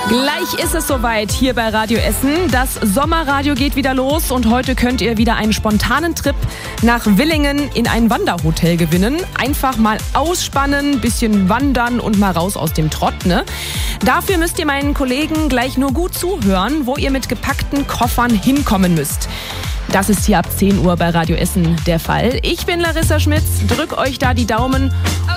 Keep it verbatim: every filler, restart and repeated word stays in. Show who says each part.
Speaker 1: Gleich ist es soweit hier bei Radio Essen. Das Sommerradio geht wieder los und heute könnt ihr wieder einen spontanen Trip nach Willingen in ein Wanderhotel gewinnen. Einfach mal ausspannen, bisschen wandern und mal raus aus dem Trott, ne? Dafür müsst ihr meinen Kollegen gleich nur gut zuhören, wo ihr mit gepackten Koffern hinkommen müsst. Das ist hier ab zehn Uhr bei Radio Essen der Fall. Ich bin Larissa Schmitz, drück euch da die Daumen.